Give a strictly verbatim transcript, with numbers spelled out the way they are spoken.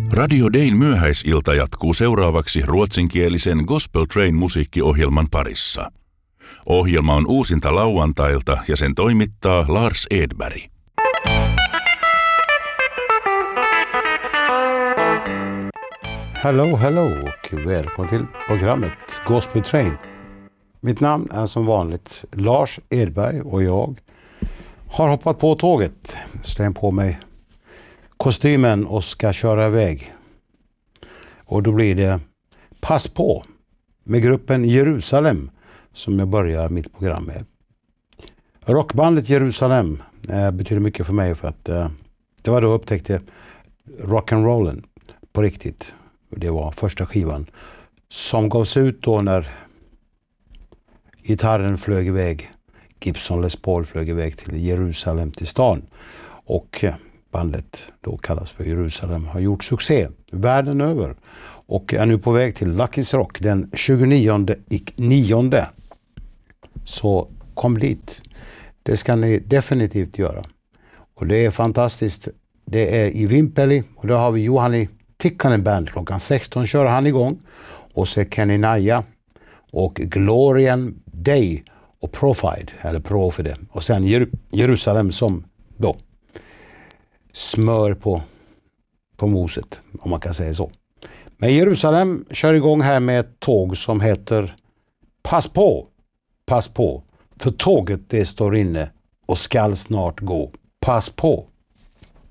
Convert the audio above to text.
Radio Dayn myöhäisilta jatkuu seuraavaksi ruotsinkielisen Gospel Train-musiikkiohjelman parissa. Ohjelma on uusinta lauantailta ja sen toimittaa Lars Edberg. Hello, hello och välkommen till programmet Gospel Train. Mitt namn är som vanligt Lars Edberg och jag har hoppat på tåget, släng på mig kostymen och ska köra iväg. Och då blir det Pass på med gruppen Jerusalem som jag börjar mitt program med. Rockbandet Jerusalem eh, betyder mycket för mig för att eh, det var då jag upptäckte rock'n'rollen på riktigt. Det var första skivan som gavs ut då när gitarren flög iväg. Gibson Les Paul flög iväg till Jerusalem, till stan. Och bandet då kallas för Jerusalem har gjort succé världen över. Och är nu på väg till Lucky's Rock den tjugonionde nionde. Så kom dit. Det ska ni definitivt göra. Och det är fantastiskt. Det är i Vimpeli och då har vi Juhani Tikkanen Band. Klockan sexton kör han igång. Och så Kenny Naja och Glorian Day och Profide, eller Profide. Och sen Jer- Jerusalem som då smör på, på moset, om man kan säga så. Men Jerusalem kör igång här med ett tåg som heter Pass på, pass på. För tåget det står inne och skall snart gå. Pass på.